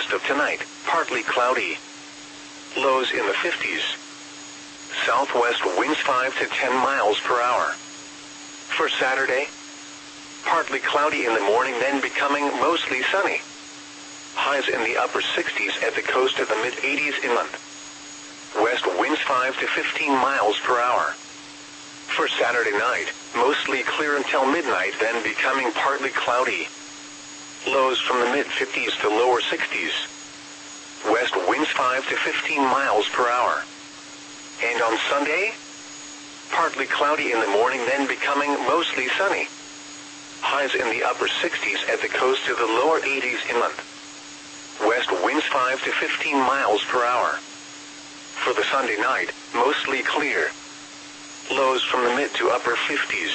southwest of tonight, partly cloudy. Lows in the 50s. Southwest winds 5 to 10 miles per hour. For Saturday, partly cloudy in the morning, then becoming mostly sunny. Highs in the upper 60s at the coast of the mid-80s inland. West winds 5 to 15 miles per hour. For Saturday night, mostly clear until midnight, then becoming partly cloudy. Lows from the mid-50s to lower 60s. West winds 5 to 15 miles per hour. And on Sunday, partly cloudy in the morning, then becoming mostly sunny. Highs in the upper 60s at the coast to the lower 80s inland. West winds 5 to 15 miles per hour. For the Sunday night, mostly clear. Lows from the mid to upper 50s.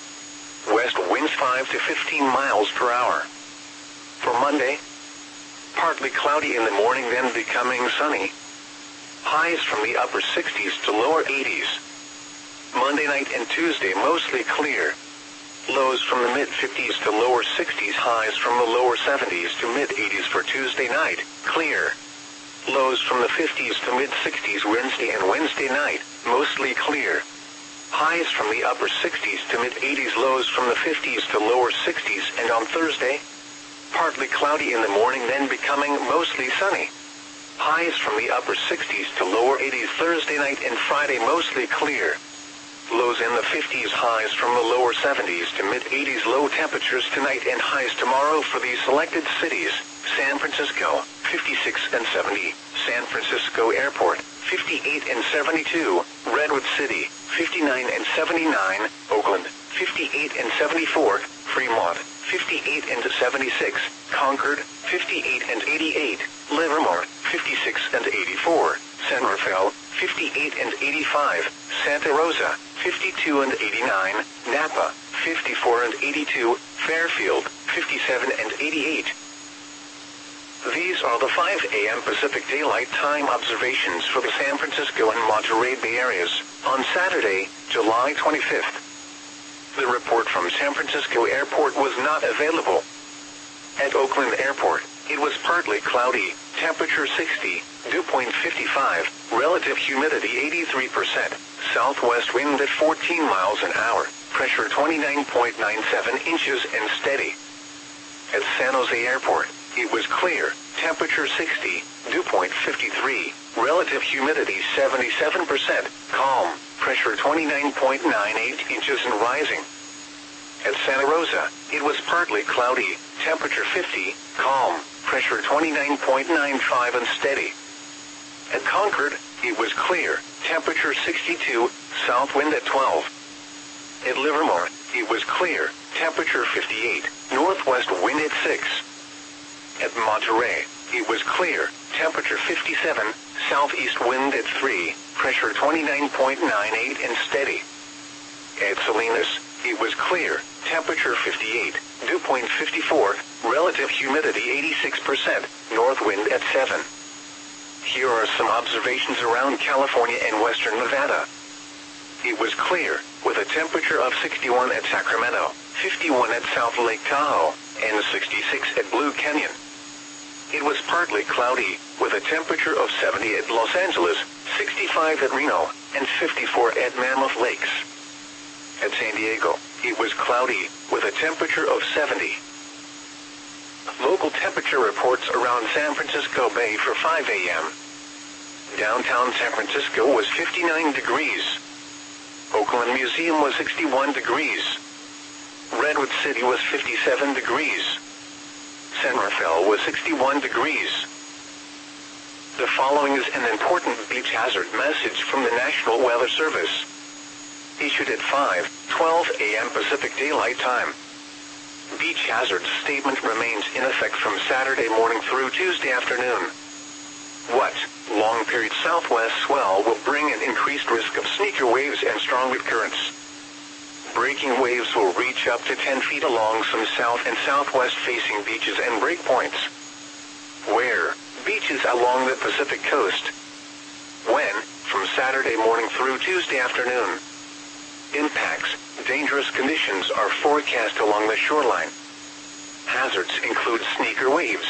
West winds 5 to 15 miles per hour. For Monday, partly cloudy in the morning, then becoming sunny. Highs from the upper 60s to lower 80s. Monday night and Tuesday mostly clear. Lows from the mid-50s to lower 60s. Highs from the lower 70s to mid-80s for Tuesday night, clear. Lows from the 50s to mid-60s Wednesday and Wednesday night, mostly clear. Highs from the upper 60s to mid-80s. Lows from the 50s to lower 60s. And on Thursday, partly cloudy in the morning, then becoming mostly sunny. Highs from the upper 60s to lower 80s Thursday night and Friday, mostly clear. Lows in the 50s, highs from the lower 70s to mid-80s. Low temperatures tonight and highs tomorrow for these selected cities: San Francisco, 56 and 70, San Francisco Airport, 58 and 72, Redwood City, 59 and 79, Oakland, 58 and 74, Fremont, 58 and 76, Concord, 58 and 88, Livermore, 56 and 84, San Rafael, 58 and 85, Santa Rosa, 52 and 89, Napa, 54 and 82, Fairfield, 57 and 88. These are the 5 a.m. Pacific Daylight Time observations for the San Francisco and Monterey Bay areas on Saturday, July 25th. The report from San Francisco Airport was not available. At Oakland Airport, it was partly cloudy, temperature 60, dew point 55, relative humidity 83%, southwest wind at 14 miles an hour, pressure 29.97 inches and steady. At San Jose Airport, it was clear, temperature 60, dew point 53, relative humidity 77%, calm, pressure 29.98 inches and rising. At Santa Rosa, it was partly cloudy, temperature 50, calm, pressure 29.95 and steady. At Concord, it was clear, temperature 62, south wind at 12. At Livermore, it was clear, temperature 58, northwest wind at 6. At Monterey, it was clear, temperature 57, southeast wind at 3, pressure 29.98 and steady. At Salinas, it was clear, temperature 58, dew point 54, relative humidity 86%, north wind at 7. Here are some observations around California and western Nevada. It was clear, with a temperature of 61 at Sacramento, 51 at South Lake Tahoe, and 66 at Blue Canyon. It was partly cloudy, with a temperature of 70 at Los Angeles, 65 at Reno, and 54 at Mammoth Lakes. At San Diego, it was cloudy, with a temperature of 70. Local temperature reports around San Francisco Bay for 5 a.m. Downtown San Francisco was 59 degrees. Oakland Museum was 61 degrees. Redwood City was 57 degrees. San Rafael was 61 degrees. The following is an important beach hazard message from the National Weather Service. Issued at 5:12 a.m. Pacific Daylight Time. Beach hazard statement remains in effect from Saturday morning through Tuesday afternoon. What? Long period southwest swell will bring an increased risk of sneaker waves and strong wind currents. Breaking waves will reach up to 10 feet along some south and southwest facing beaches and breakpoints. Where? Beaches along the Pacific coast. When? From Saturday morning through Tuesday afternoon. Impacts. Dangerous conditions are forecast along the shoreline. Hazards include sneaker waves,